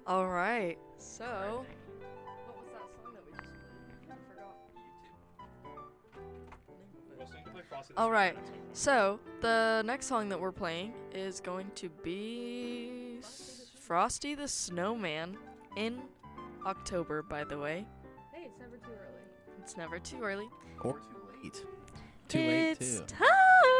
All right. So, what was that song that we just played? I forgot. We're listening to play Frosty the All right. Snowman at some point. So, the next song that we're playing is going to be Frosty the Snowman in October, by the way. Hey, it's never too early. It's never too early. Or too late. Too late It's too. time